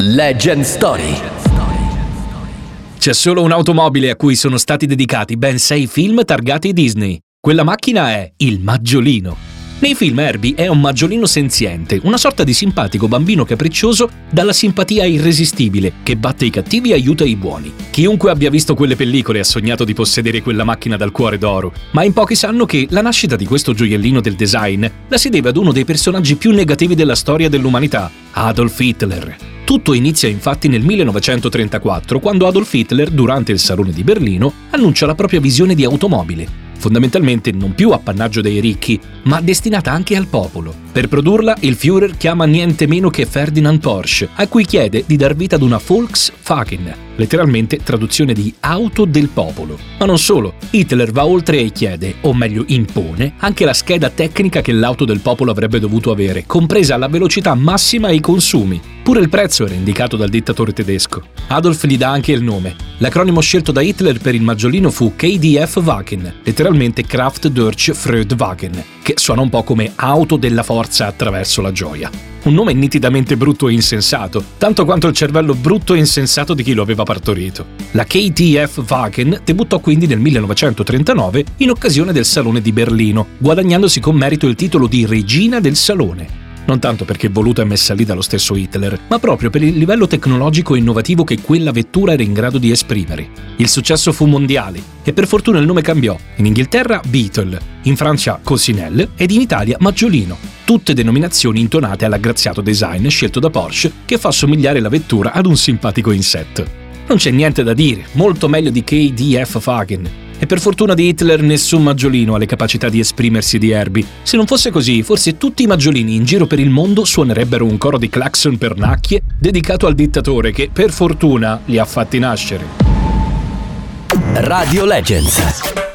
Legend Story. C'è solo un'automobile a cui sono stati dedicati ben 6 film targati Disney. Quella macchina è il Maggiolino. Nei film Herbie è un maggiolino senziente, una sorta di simpatico bambino capriccioso dalla simpatia irresistibile, che batte i cattivi e aiuta i buoni. Chiunque abbia visto quelle pellicole ha sognato di possedere quella macchina dal cuore d'oro, ma in pochi sanno che la nascita di questo gioiellino del design la si deve ad uno dei personaggi più negativi della storia dell'umanità, Adolf Hitler. Tutto inizia infatti nel 1934, quando Adolf Hitler, durante il Salone di Berlino, annuncia la propria visione di automobile, fondamentalmente non più appannaggio dei ricchi, ma destinata anche al popolo. Per produrla, il Führer chiama niente meno che Ferdinand Porsche, a cui chiede di dar vita ad una Volkswagen, letteralmente traduzione di auto del popolo. Ma non solo, Hitler va oltre e chiede, o meglio impone, anche la scheda tecnica che l'auto del popolo avrebbe dovuto avere, compresa la velocità massima e i consumi. Pure il prezzo era indicato dal dittatore tedesco. Adolf gli dà anche il nome. L'acronimo scelto da Hitler per il maggiolino fu KDF-Wagen, letteralmente Kraft durch Freudwagen, che suona un po' come auto della forza attraverso la gioia. Un nome nitidamente brutto e insensato, tanto quanto il cervello brutto e insensato di chi lo aveva partorito. La KTF-Wagen debuttò quindi nel 1939 in occasione del Salone di Berlino, guadagnandosi con merito il titolo di regina del salone. Non tanto perché voluta e messa lì dallo stesso Hitler, ma proprio per il livello tecnologico e innovativo che quella vettura era in grado di esprimere. Il successo fu mondiale e per fortuna il nome cambiò. In Inghilterra Beetle, in Francia Coccinelle ed in Italia Maggiolino. Tutte denominazioni intonate all'aggraziato design scelto da Porsche che fa somigliare la vettura ad un simpatico insetto. Non c'è niente da dire, molto meglio di KDF-Wagen. E per fortuna di Hitler nessun maggiolino ha le capacità di esprimersi di Herbie. Se non fosse così, forse tutti i maggiolini in giro per il mondo suonerebbero un coro di clacson pernacchie dedicato al dittatore che, per fortuna, li ha fatti nascere. Radio Legends.